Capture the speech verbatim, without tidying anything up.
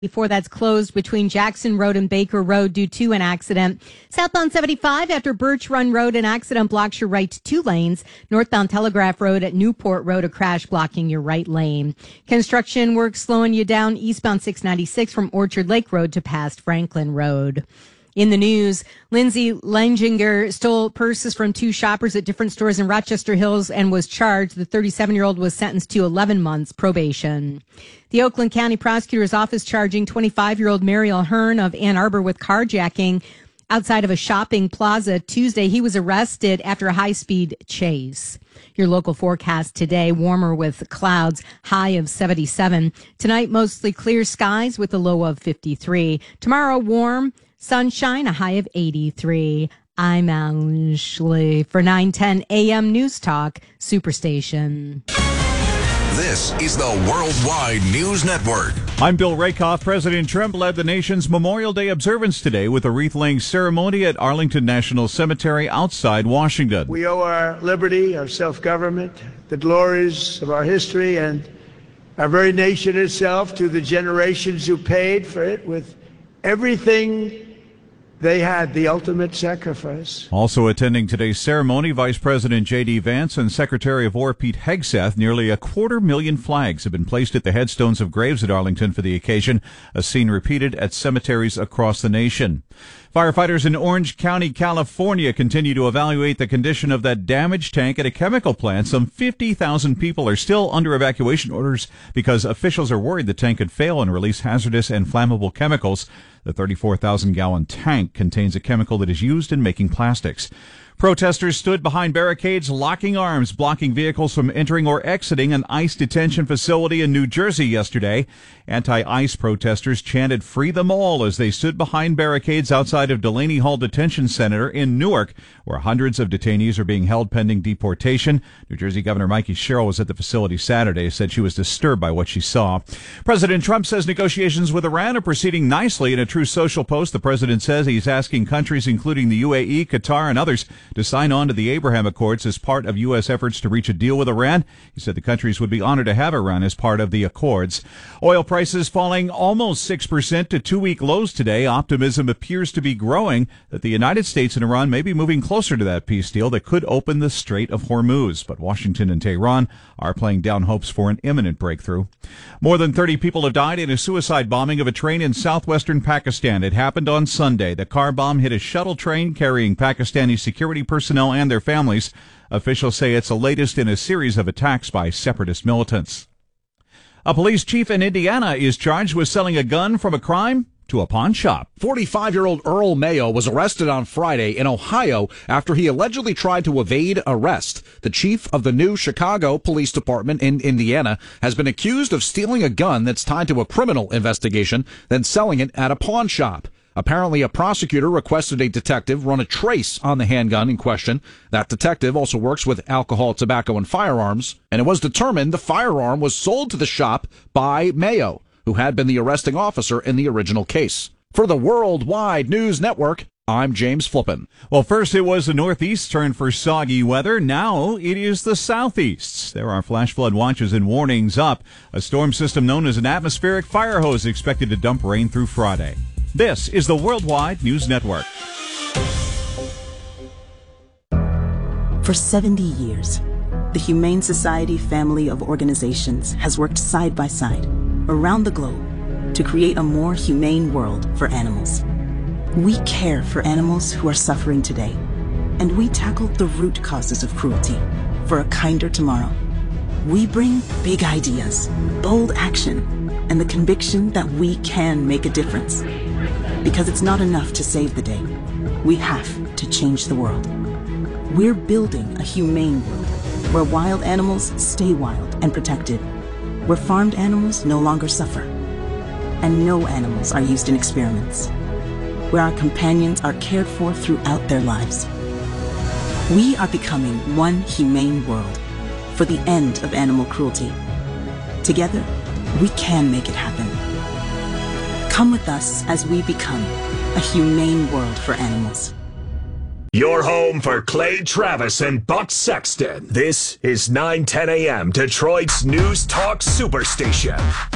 Before that's closed between Jackson Road and Baker Road due to an accident. Southbound seventy-five after Birch Run Road, an accident blocks your right two lanes. Northbound Telegraph Road at Newport Road, a crash blocking your right lane. Construction work slowing you down eastbound six ninety-six from Orchard Lake Road to past Franklin Road. In the news, Lindsay Lenginger stole purses from two shoppers at different stores in Rochester Hills and was charged. The thirty-seven-year-old was sentenced to eleven months probation. The Oakland County Prosecutor's Office charging twenty-five-year-old Mariel Hearn of Ann Arbor with carjacking outside of a shopping plaza Tuesday. He was arrested after a high-speed chase. Your local forecast today, warmer with clouds, high of seventy-seven. Tonight, mostly clear skies with a low of fifty-three. Tomorrow, warm, sunshine, a high of eighty-three. I'm Ashley for nine ten A M News Talk Superstation. This is the Worldwide News Network. I'm Bill Rakoff. President Trump led the nation's Memorial Day observance today with a wreath-laying ceremony at Arlington National Cemetery outside Washington. We owe our liberty, our self-government, the glories of our history, and our very nation itself to the generations who paid for it with everything they had, the ultimate sacrifice. Also attending today's ceremony, Vice President J D. Vance and Secretary of War Pete Hegseth. Nearly a quarter million flags have been placed at the headstones of graves at Arlington for the occasion, a scene repeated at cemeteries across the nation. Firefighters in Orange County, California continue to evaluate the condition of that damaged tank at a chemical plant. Some fifty thousand people are still under evacuation orders because officials are worried the tank could fail and release hazardous and flammable chemicals. The thirty-four thousand gallon tank contains a chemical that is used in making plastics. Protesters stood behind barricades, locking arms, blocking vehicles from entering or exiting an ICE detention facility in New Jersey yesterday. Anti-ICE protesters chanted "Free them all" as they stood behind barricades outside of Delaney Hall Detention Center in Newark, where hundreds of detainees are being held pending deportation. New Jersey Governor Mikey Sherrill was at the facility Saturday, said she was disturbed by what she saw. President Trump says negotiations with Iran are proceeding nicely. In a True Social post, the president says he's asking countries including the U A E, Qatar, and others to sign on to the Abraham Accords as part of U S efforts to reach a deal with Iran. He said the countries would be honored to have Iran as part of the accords. Oil prices falling almost six percent to two-week lows today. Optimism appears to be growing that the United States and Iran may be moving closer to that peace deal that could open the Strait of Hormuz. But Washington and Tehran are playing down hopes for an imminent breakthrough. More than thirty people have died in a suicide bombing of a train in southwestern Pakistan. It happened on Sunday. The car bomb hit a shuttle train carrying Pakistani security personnel and their families. Officials say it's the latest in a series of attacks by separatist militants. A police chief in Indiana is charged with selling a gun from a crime to a pawn shop. forty-five-year-old Earl Mayo was arrested on Friday in Ohio after he allegedly tried to evade arrest. The chief of the new Chicago Police Department in Indiana has been accused of stealing a gun that's tied to a criminal investigation, then selling it at a pawn shop. Apparently, a prosecutor requested a detective run a trace on the handgun in question. That detective also works with alcohol, tobacco, and firearms, and it was determined the firearm was sold to the shop by Mayo, who had been the arresting officer in the original case. For the Worldwide News Network, I'm James Flippin. Well, first it was the Northeast turn for soggy weather. Now it is the Southeast. There are flash flood watches and warnings up. A storm system known as an atmospheric fire hose expected to dump rain through Friday. This is the Worldwide News Network. For seventy years, the Humane Society family of organizations has worked side by side around the globe to create a more humane world for animals. We care for animals who are suffering today, and we tackle the root causes of cruelty for a kinder tomorrow. We bring big ideas, bold action, and the conviction that we can make a difference. Because it's not enough to save the day. We have to change the world. We're building a humane world where wild animals stay wild and protected, where farmed animals no longer suffer, and no animals are used in experiments, where our companions are cared for throughout their lives. We are becoming one humane world for the end of animal cruelty. Together, we can make it happen. Come with us as we become a humane world for animals. Your home for Clay Travis and Buck Sexton. This is nine ten A M, Detroit's News Talk Superstation.